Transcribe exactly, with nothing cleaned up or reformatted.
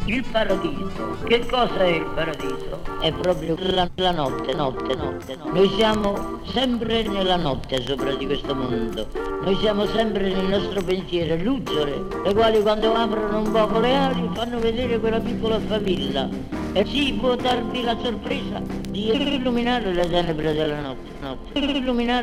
Il paradiso. Che cosa è il paradiso? È proprio la, la notte, notte, notte, notte. Noi siamo sempre nella notte sopra di questo mondo. Noi siamo sempre nel nostro pensiero, lucciole, le quali quando aprono un poco le ali fanno vedere quella piccola favilla. E si può darvi la sorpresa di illuminare le tenebre della notte, notte. Illuminare